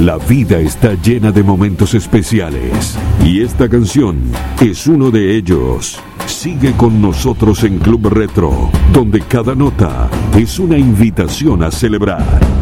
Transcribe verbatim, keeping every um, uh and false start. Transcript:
La vida está llena de momentos especiales y esta canción es uno de ellos. Sigue con nosotros en Club Retro, donde cada nota es una invitación a celebrar.